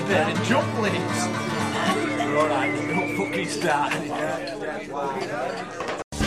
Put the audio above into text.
there and jump, Liz. Alright, don't fucking start.